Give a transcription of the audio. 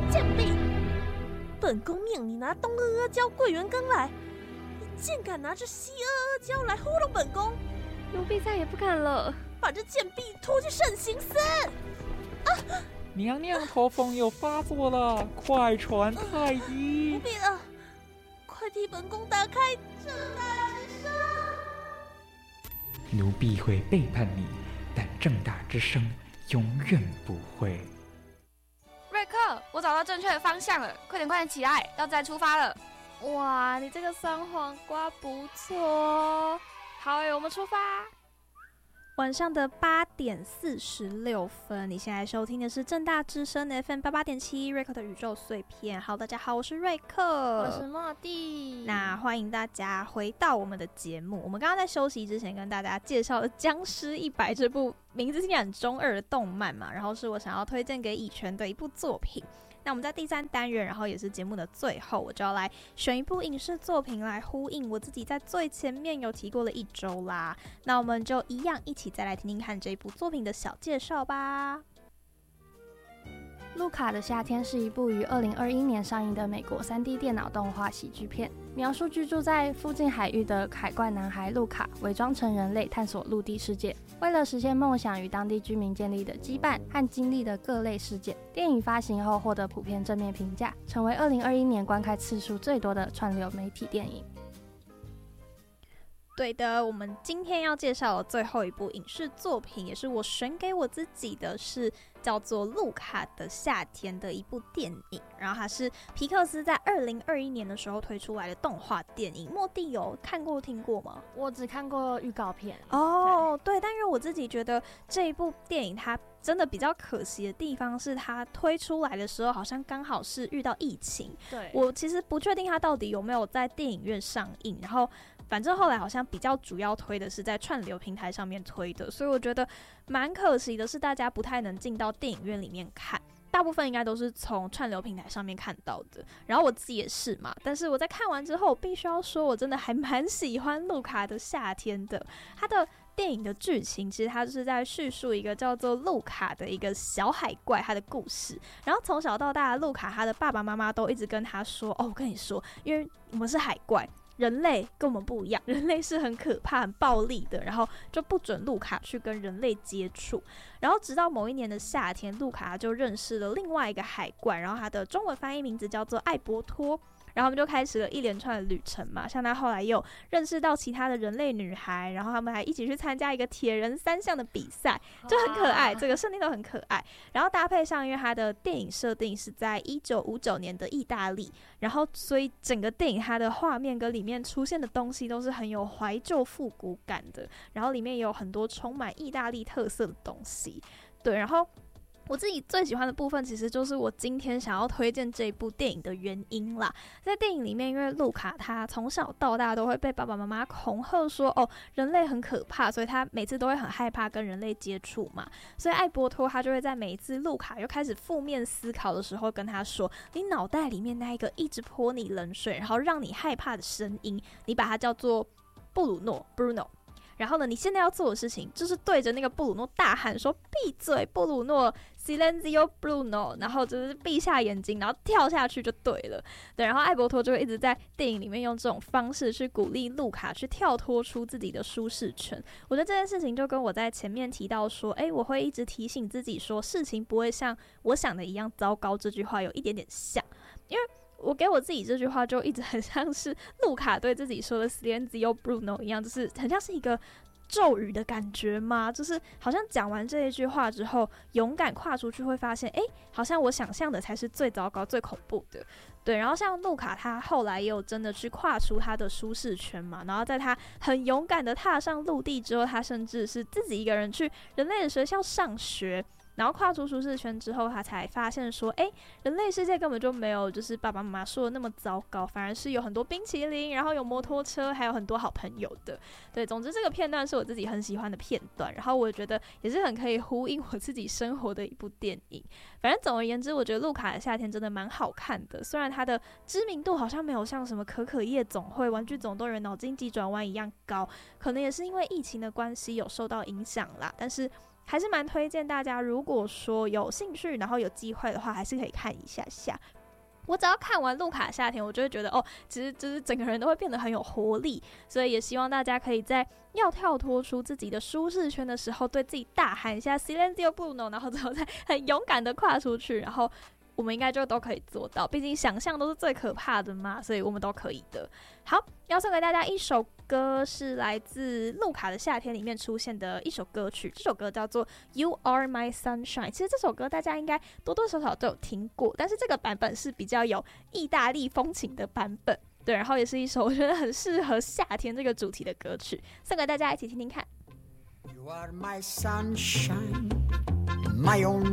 贱婢！本宫命你拿东阿阿胶桂圆羹来，你竟敢拿着西阿阿胶来糊弄本宫！ 奴婢再也不敢了， 把这贱婢拖去慎刑司！ 娘娘头风又发作了，快传太医！ 不必了，快替本宫打开正大之声！ 奴婢会背叛你，但正大之声永远不会。 瑞克，我找到正确的方向了，快点起来，要再出发了。 哇，你这个酸黄瓜不错。好我们出发。晚上的8点46分，你现在收听的是正大之声 FM 88.7瑞克的宇宙碎片。好，大家好，我是瑞克， 我是莫蒂。 那欢迎大家回到我们的节目。我们刚刚在休息之前跟大家介绍了《僵尸100》这部名字听起来很中二的动漫嘛，然后是我想要推荐给以全的一部作品。那我们在第3单元，然后也是节目的最后，我就要来选一部影视作品来呼应我自己在最前面有提过的1周啦。那我们就一样一起再来听听看这部作品的小介绍吧。 路卡的夏天是一部于2021年上映的美国3D 电脑动画喜剧片，描述居住在附近海域的海怪男孩路卡伪装成人类探索陆地世界，为了实现梦想与当地居民建立的羁绊和经历的各类事件。电影发行后获得普遍正面评价，成为2021年观看次数最多的串流媒体电影。 对的，我们今天要介绍的最后一部影视作品，也是我选给我自己的，是叫做《路卡的夏天》的一部电影。然后它是皮克斯在2021年的时候推出来的动画电影。莫蒂有看过听过吗？ 我只看过预告片。 对，但因为我自己觉得这一部电影它真的比较可惜的地方是，它推出来的时候好像刚好是遇到疫情。 对， 我其实不确定它到底有没有在电影院上映，然后反正后来好像比较主要推的是在串流平台上面推的，所以我觉得蛮可惜的是大家不太能进到电影院里面看，大部分应该都是从串流平台上面看到的，然后我自己也是嘛。但是我在看完之后，我必须要说我真的还蛮喜欢路卡的夏天的。它的电影的剧情其实它就是在叙述一个叫做路卡的一个小海怪他的故事，然后从小到大路卡他的爸爸妈妈都一直跟他说，我跟你说，因为我们是海怪，人类跟我们不一样，人类是很可怕很暴力的，然后就不准路卡去跟人类接触。然后直到某一年的夏天，路卡就认识了另外一个海怪，然后他的中文翻译名字叫做艾伯托，然后他们就开始了一连串的旅程嘛，像他后来也有认识到其他的人类女孩，然后他们还一起去参加一个铁人3项的比赛，就很可爱，这个设定都很可爱。然后搭配上因为他的电影设定是在1959年的意大利，然后所以整个电影它的画面跟里面出现的东西都是很有怀旧复古感的，然后里面也有很多充满意大利特色的东西。对，然后我自己最喜欢的部分其实就是我今天想要推荐这部电影的原因啦。在电影里面，因为路卡他从小到大都会被爸爸妈妈恐吓说人类很可怕，所以他每次都会很害怕跟人类接触嘛，所以艾伯托他就会在每一次路卡又开始负面思考的时候跟他说，你脑袋里面那一个一直泼你冷水然后让你害怕的声音，你把它叫做布鲁诺 Bruno，然后呢，你现在要做的事情就是对着那个布鲁诺大喊说闭嘴布鲁诺 Silenzio Bruno， 然后就是闭下眼睛，然后跳下去就对了。对，然后艾伯托就会一直在电影里面用这种方式去鼓励路卡去跳脱出自己的舒适圈。我觉得这件事情就跟我在前面提到说我会一直提醒自己说事情不会像我想的一样糟糕这句话有一点点像，因为我给我自己这句话就一直很像是路卡对自己说的 Silenzio Bruno 一样，就是很像是一个咒语的感觉吗？就是好像讲完这一句话之后，勇敢跨出去会发现好像我想象的才是最糟糕最恐怖的。对，然后像路卡他后来也有真的去跨出他的舒适圈嘛，然后在他很勇敢的踏上陆地之后，他甚至是自己一个人去人类的学校上学，然后跨出舒适圈之后，他才发现说人类世界根本就没有就是爸爸妈妈说的那么糟糕，反而是有很多冰淇淋，然后有摩托车，还有很多好朋友的。对，总之这个片段是我自己很喜欢的片段，然后我觉得也是很可以呼应我自己生活的一部电影。反正总而言之，我觉得路卡的夏天真的蛮好看的，虽然它的知名度好像没有像什么可可夜总会、玩具总动员、脑筋急转弯一样高，可能也是因为疫情的关系有受到影响啦，但是还是蛮推荐大家，如果说有兴趣，然后有机会的话，还是可以看一下下。我只要看完路卡夏天，我就会觉得其实就是整个人都会变得很有活力，所以也希望大家可以在要跳脱出自己的舒适圈的时候，对自己大喊一下 Silenzio Bruno， 然后之后再很勇敢的跨出去，然后我们应该就都可以做到，毕竟想象都是最可怕的嘛，所以我们都可以的。好，要送给大家一首歌，是来自路卡的夏天里面出现的一首歌曲，这首歌叫做 You Are My Sunshine。 其实这首歌大家应该多多少少都有听过，但是这个版本是比较有意大利风情的版本，对，然后也是一首我觉得很适合夏天这个主题的歌曲，送给大家一起听听看。 You are my sunshine, my own